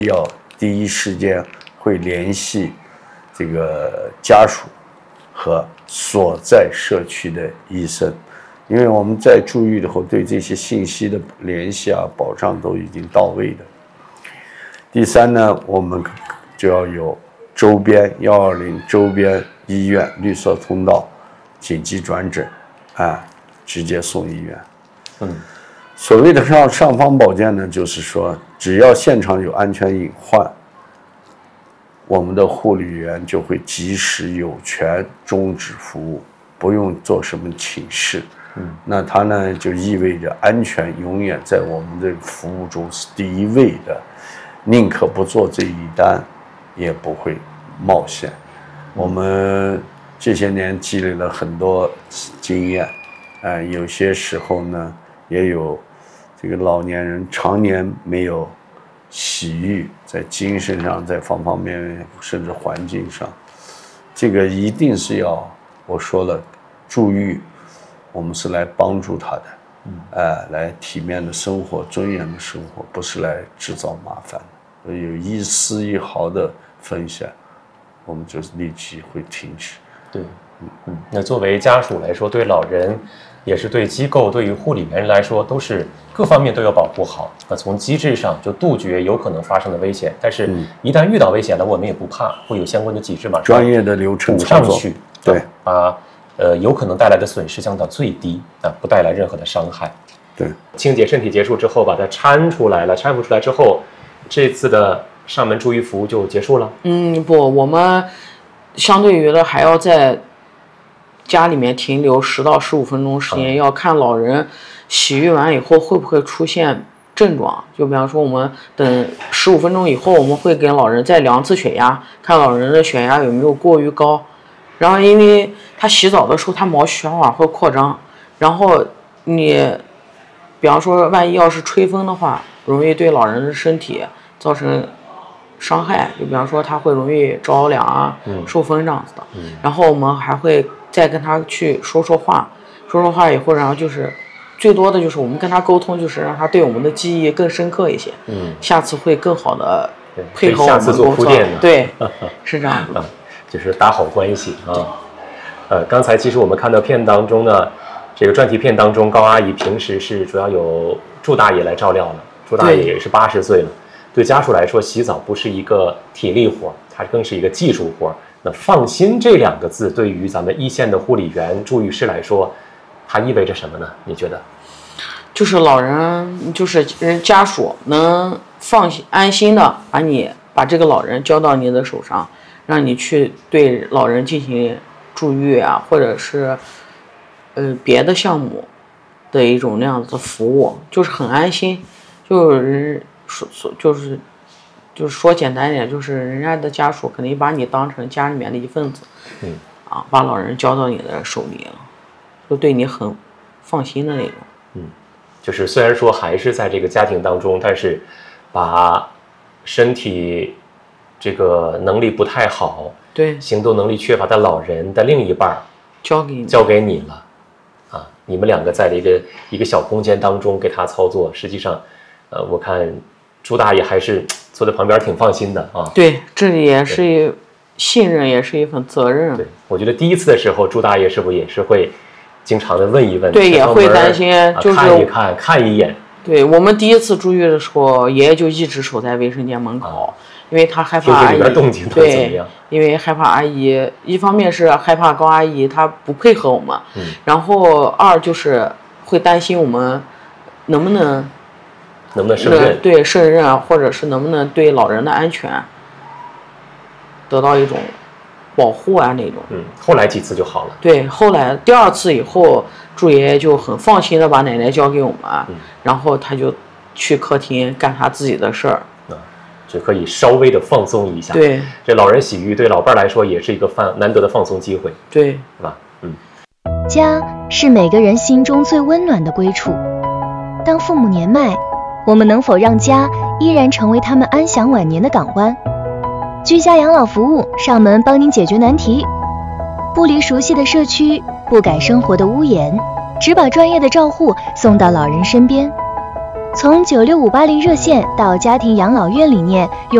要第一时间会联系这个家属和所在社区的医生，因为我们在住院以后对这些信息的联系啊、保障都已经到位的。第三呢，我们就要有周边120周边医院绿色通道、紧急转诊，直接送医院。所谓的尚方宝剑呢，就是说只要现场有安全隐患，我们的护理员就会及时有权终止服务，不用做什么请示。那它呢就意味着安全永远在我们的服务中是第一位的，宁可不做这一单，也不会冒险。我们这些年积累了很多经验，有些时候呢也有这个老年人常年没有洗浴，在精神上，在方方面面，甚至环境上，这个一定是要，我说了，住院我们是来帮助他的，来体面的生活、尊严的生活，不是来制造麻烦的。有一丝一毫的风险，我们就立即会停止。 对，那作为家属来说，对老人，也是对机构、对于护理员来说，都是各方面都要保护好。那从机制上就杜绝有可能发生的危险，但是一旦遇到危险了，我们也不怕，会有相关的机制嘛， 专业的流程补上去， 对， 把有可能带来的损失降到最低，不带来任何的伤害。 对， 清洁身体结束之后，把它搀出来了，搀扶出来之后，这次的上门住院服务就结束了。 不，我们相对于的还要在家里面停留10到15分钟时间，要看老人洗浴完以后会不会出现症状。就比方说，我们等15分钟以后，我们会给老人再量次血压，看老人的血压有没有过于高。然后，因为他洗澡的时候，他毛细血管会扩张，然后你，比方说，万一要是吹风的话，容易对老人的身体造成伤害。就比方说，他会容易着凉啊、受风这样子的。然后我们还会再跟他去说说话以后，然后就是最多的就是我们跟他沟通，就是让他对我们的记忆更深刻一些。下次会更好的配合我们下次做铺垫的。 对，是这样的。 就是打好关系啊。刚才其实我们看到片当中呢，这个专题片当中，高阿姨平时是主要由祝大爷来照料了。祝大爷也是80岁了，对家属来说，洗澡不是一个体力活，它更是一个技术活。那放心这2个字，对于咱们一线的护理员、住院师来说，它意味着什么呢？你觉得？ 就是老人，就是家属能放心安心的把这个老人交到你的手上，让你去对老人进行住院啊，或者是别的项目的一种那样子的服务，就是很安心。就是说简单一点，就是人家的家属肯定把你当成家里面的一份子，把老人交到你的手里了，就对你很放心的那种。 就是虽然说还是在这个家庭当中，但是把身体这个能力不太好、 对行动能力缺乏的老人的另一半交给你了啊！你们2个在一个小空间当中给他操作，实际上，我看朱大爷还是坐在旁边挺放心的啊。 对，这里也是信任，也是一份责任。 对，我觉得第一次的时候，朱大爷是不是也是会经常的问一问？ 对，也会担心，就是看一眼。 对，我们第一次住院的时候，爷爷就一直守在卫生间门口，因为他害怕阿姨。 里边动静都怎么样？ 因为害怕阿姨，一方面是害怕高阿姨她不配合我们，然后2就是会担心我们能不能胜任？ 对，胜任啊，或者是能不能对老人的安全得到一种保护啊那种。 后来几次就好了。 对，后来第2次以后，祝爷爷就很放心的把奶奶交给我们，然后他就去客厅干他自己的事儿， 就可以稍微的放松一下。 对， 这老人洗浴对老伴来说也是一个难得的放松机会。 对， 是吧？ 家是每个人心中最温暖的归处。当父母年迈，我们能否让家依然成为他们安享晚年的港湾？居家养老服务上门帮您解决难题，不离熟悉的社区，不改生活的屋檐，只把专业的照护送到老人身边。 从96580热线到家庭养老院理念，用